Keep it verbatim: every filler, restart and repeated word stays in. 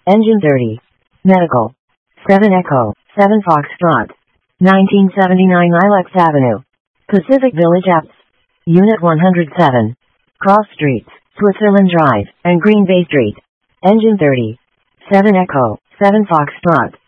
Engine thirty. Medical. seven Echo, seven Foxtrot. nineteen seventy-nine Lilacs Avenue. Pacific Village Apps. Unit one hundred seven. Cross Streets, Switzerland Drive, and Green Bay Street. Engine thirty. seven Echo, seven Foxtrot.